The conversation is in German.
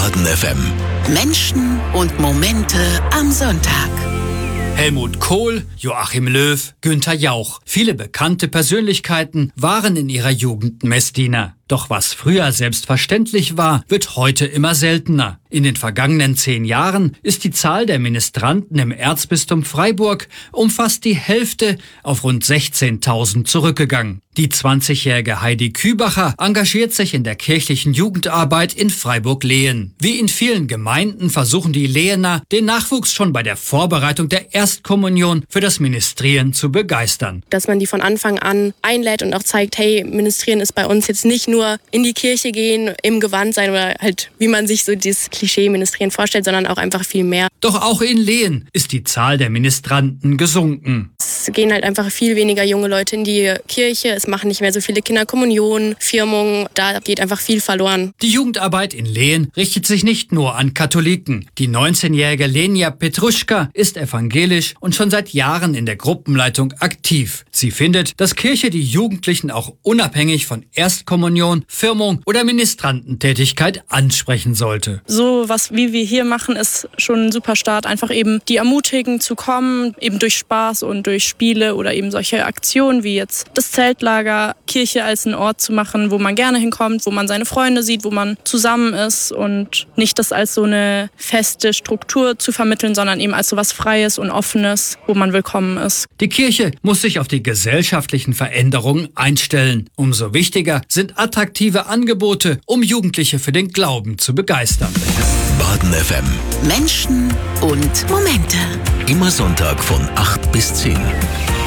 Baden FM. Menschen und Momente am Sonntag. Helmut Kohl, Joachim Löw, Günther Jauch. Viele bekannte Persönlichkeiten waren in ihrer Jugend Messdiener. Doch was früher selbstverständlich war, wird heute immer seltener. In den vergangenen 10 Jahren ist die Zahl der Ministranten im Erzbistum Freiburg um fast die Hälfte auf rund 16.000 zurückgegangen. Die 20-jährige Heidi Kübacher engagiert sich in der kirchlichen Jugendarbeit in Freiburg-Lehen. Wie in vielen Gemeinden versuchen die Lehener, den Nachwuchs schon bei der Vorbereitung der Erstkommunion für das Ministrieren zu begeistern. Dass man die von Anfang an einlädt und auch zeigt, hey, Ministrieren ist bei uns jetzt nicht nur in die Kirche gehen, im Gewand sein oder halt, wie man sich so dieses Klischee Ministrieren vorstellt, sondern auch einfach viel mehr. Doch auch in Lehen ist die Zahl der Ministranten gesunken. Es gehen halt einfach viel weniger junge Leute in die Kirche. Es machen nicht mehr so viele Kinder Kommunionen, Firmungen. Da geht einfach viel verloren. Die Jugendarbeit in Lehen richtet sich nicht nur an Katholiken. Die 19-jährige Lenia Petruschka ist evangelisch und schon seit Jahren in der Gruppenleitung aktiv. Sie findet, dass Kirche die Jugendlichen auch unabhängig von Erstkommunion, Firmung oder Ministrantentätigkeit ansprechen sollte. So was wie wir hier machen, ist schon ein super Start. Einfach eben die ermutigen zu kommen, eben durch Spaß und durch Spiele oder eben solche Aktionen wie jetzt das Zeltlager, Kirche als einen Ort zu machen, wo man gerne hinkommt, wo man seine Freunde sieht, wo man zusammen ist und nicht das als so eine feste Struktur zu vermitteln, sondern eben als so was Freies und Offenes, wo man willkommen ist. Die Kirche muss sich auf die gesellschaftlichen Veränderungen einstellen. Umso wichtiger sind attraktive Angebote, um Jugendliche für den Glauben zu begeistern. Baden FM. Menschen und Momente. Immer Sonntag von 8 bis 10.